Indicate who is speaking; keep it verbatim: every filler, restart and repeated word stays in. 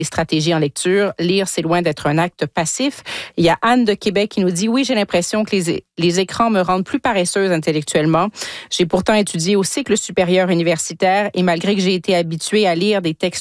Speaker 1: stratégies en lecture. Lire, c'est loin d'être un acte passif. Il y a Anne de Québec qui nous dit « Oui, j'ai l'impression que les, les écrans me rendent plus paresseuse intellectuellement. J'ai pourtant étudié au cycle supérieur universitaire et malgré que j'ai été habituée à lire des textes